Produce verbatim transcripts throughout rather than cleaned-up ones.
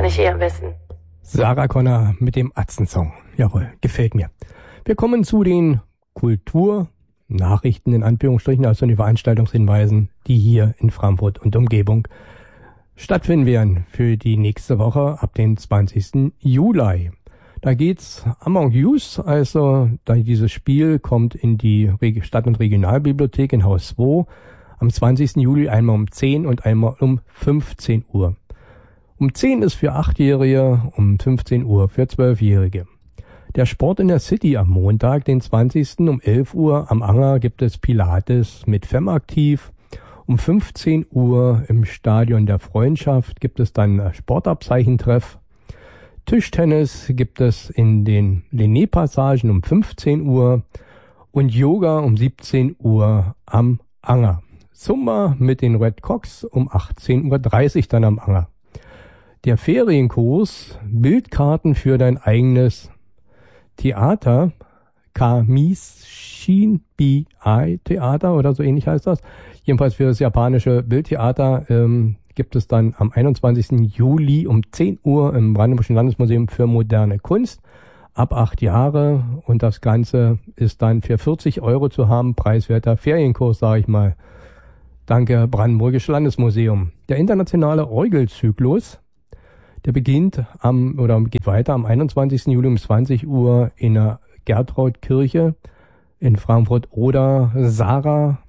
ich eher wissen. Sarah Connor mit dem Atzen-Song. Jawohl, gefällt mir. Wir kommen zu den Kulturnachrichten in Anführungsstrichen, also den Veranstaltungshinweisen, die hier in Frankfurt und Umgebung stattfinden werden für die nächste Woche ab dem zwanzigsten Juli. Da geht's Among Us, also da dieses Spiel kommt in die Stadt- und Regionalbibliothek in Haus zwei am zwanzigsten Juli einmal um zehn und einmal um fünfzehn Uhr. Um zehn ist für Achtjährige, um fünfzehn Uhr für Zwölfjährige. Der Sport in der City am Montag, den zwanzigsten um elf Uhr am Anger gibt es Pilates mit Femaktiv. Um fünfzehn Uhr im Stadion der Freundschaft gibt es dann Sportabzeichentreff. Tischtennis gibt es in den Lené-Passagen um fünfzehn Uhr und Yoga um siebzehn Uhr am Anger. Zumba mit den Red Cox um achtzehn Uhr dreißig dann am Anger. Der Ferienkurs Bildkarten für dein eigenes Theater, Kamishin Bi Theater oder so ähnlich heißt das. Jedenfalls für das japanische Bildtheater ähm, gibt es dann am einundzwanzigsten Juli um zehn Uhr im Brandenburgischen Landesmuseum für moderne Kunst ab acht Jahre und das Ganze ist dann für vierzig Euro zu haben, preiswerter Ferienkurs, sage ich mal. Danke, Brandenburgische Landesmuseum. Der internationale Orgelzyklus, der beginnt am oder geht weiter am einundzwanzigsten Juli um zwanzig Uhr in der Gertrautkirche in Frankfurt oder Sarah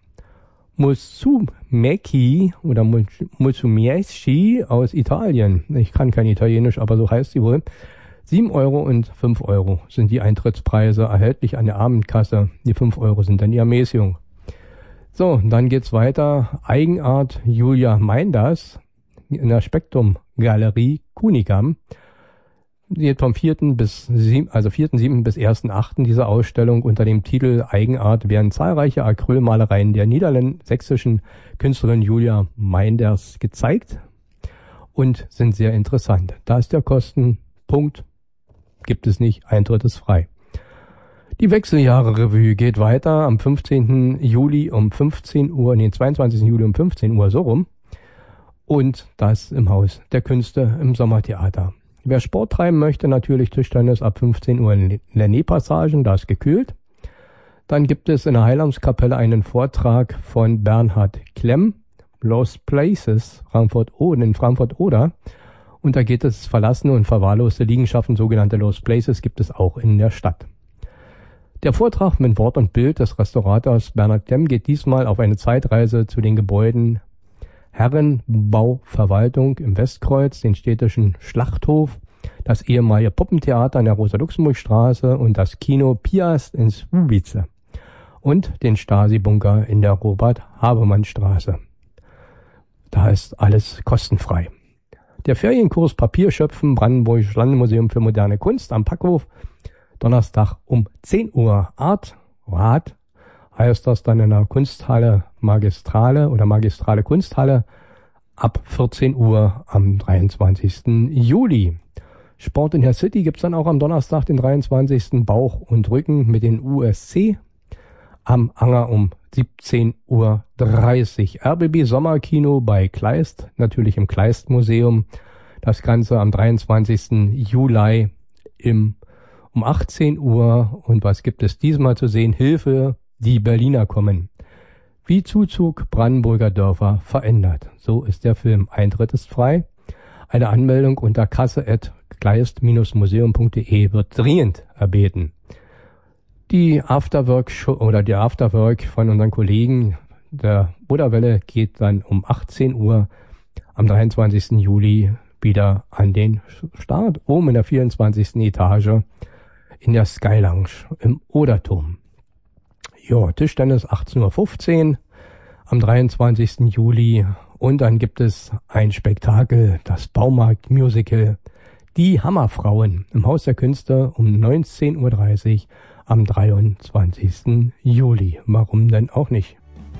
Musumeci oder Musumeci aus Italien. Ich kann kein Italienisch, aber so heißt sie wohl. sieben Euro und fünf Euro sind die Eintrittspreise erhältlich an der Abendkasse. Die fünf Euro sind dann die Ermäßigung. So, dann geht's weiter. Eigenart Julia Meinders in der Spektrum Galerie Kunikam. Sie geht vom vierten bis sieben, also vierten siebten bis ersten achten diese Ausstellung unter dem Titel Eigenart werden zahlreiche Acrylmalereien der niedersächsischen Künstlerin Julia Meinders gezeigt und sind sehr interessant. Da ist der Kostenpunkt, gibt es nicht, Eintritt ist frei. Die Wechseljahre-Revue geht weiter am fünfzehnten Juli um fünfzehn Uhr, nee, zweiundzwanzigsten Juli um fünfzehn Uhr, so rum. Und das im Haus der Künste im Sommertheater. Wer Sport treiben möchte, natürlich Tischtennis ab fünfzehn Uhr in Lené-Passagen, da ist gekühlt. Dann gibt es in der Heilandskapelle einen Vortrag von Bernhard Klemm, Lost Places, Frankfurt Oder, in Frankfurt Oder. Und da geht es verlassene und verwahrloste Liegenschaften, sogenannte Lost Places, gibt es auch in der Stadt. Der Vortrag mit Wort und Bild des Restaurators Bernhard Klemm geht diesmal auf eine Zeitreise zu den Gebäuden Herrenbauverwaltung im Westkreuz, den städtischen Schlachthof, das ehemalige Puppentheater an der Rosa-Luxemburg-Straße und das Kino Piast in Słubice und den Stasi-Bunker in der Robert-Habermann-Straße. Da ist alles kostenfrei. Der Ferienkurs Papierschöpfen, Brandenburgisches Landesmuseum für moderne Kunst am Packhof, Donnerstag um zehn Uhr. Art, Rat, heißt das dann in der Kunsthalle Magistrale oder Magistrale Kunsthalle ab vierzehn Uhr am dreiundzwanzigsten Juli. Sport in der City gibt's dann auch am Donnerstag, den dreiundzwanzigsten Bauch und Rücken mit den U S C am Anger um siebzehn Uhr dreißig. R B B Sommerkino bei Kleist, natürlich im Kleist Museum. Das Ganze am dreiundzwanzigsten Juli im um achtzehn Uhr. Und was gibt es diesmal zu sehen? Hilfe, die Berliner kommen. Wie Zuzug Brandenburger Dörfer verändert. So ist der Film. Eintritt ist frei. Eine Anmeldung unter kasse at kleist museum punkt de wird dringend erbeten. Die Afterwork Show oder der Afterwork von unseren Kollegen der Buddha-Welle geht dann um achtzehn Uhr am dreiundzwanzigsten Juli wieder an den Start. Oben in der vierundzwanzigsten Etage in der Sky Lounge im Oderturm. Ja, Tischtennis achtzehn Uhr fünfzehn am dreiundzwanzigsten Juli. Und dann gibt es ein Spektakel, das Baumarkt-Musical Die Hammerfrauen im Haus der Künste um neunzehn Uhr dreißig am dreiundzwanzigsten Juli. Warum denn auch nicht?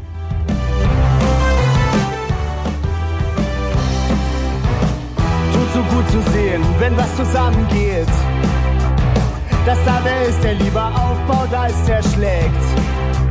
Tut so gut zu sehen, wenn was zusammengeht. Dass da wer ist, der lieber aufbaut, als der schlägt.